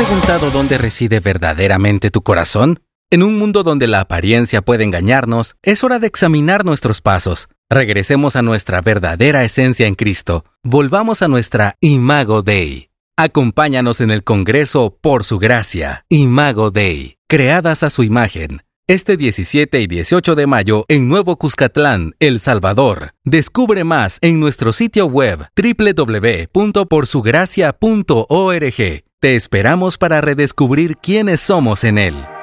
preguntado dónde reside verdaderamente tu corazón? En un mundo donde la apariencia puede engañarnos, es hora de examinar nuestros pasos. Regresemos a nuestra verdadera esencia en Cristo. Volvamos a nuestra Imago Dei. Acompáñanos en el Congreso Por Su Gracia, Imago Dei, creadas a su imagen. Este 17 y 18 de mayo en Nuevo Cuscatlán, El Salvador. Descubre más en nuestro sitio web www.porsugracia.org. Te esperamos para redescubrir quiénes somos en Él.